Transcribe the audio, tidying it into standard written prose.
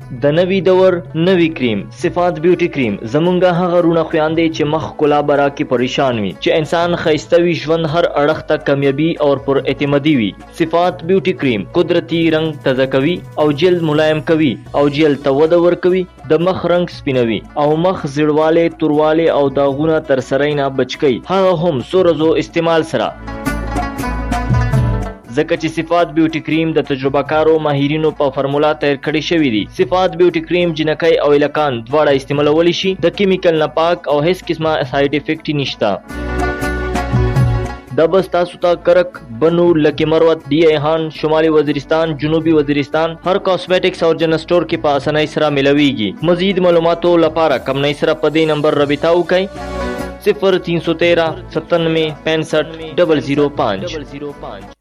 د نوی دور نوی کریم صفات بیوټي کریم زمونږه هغه رونه خویاندې چې مخ کلا برا کې پریشان وي چې انسان خیسته وي ژوند هر اړخ ته کامیابی او پر اعتمادي وي. صفات بیوټي کریم قدرتی رنگ تازه کوي او جلد ملایم کوي او جلد ته وده ورکوي، د مخ رنگ سپینوي او مخ زیړواله تورواله او داغونه تر سره نه بچکی، هغه هم سورزو استعمال سره. ځکه چې صفات بیوټي کریم د تجربه کارو ماهرینو په فرمولا تیار کړی شوی دی. صفات بیوټي کریم جنکۍ او الکان دواړه استعمالولی شي، د کیمیکل نه پاک او هیڅ قسمه ساید افیکټ نشته. دا بس تاسو ته کرک، بنو، لکی مروت، ڈی ای هان، شمالي وزیرستان، جنوبي وزیرستان هر کاسمیټکس او جنرل سٹور کې په اسانۍ سره ملويږي. مزید معلوماتو لپاره کمنۍ سره په دې نمبر رابطه وکړئ 0313 97 65 005.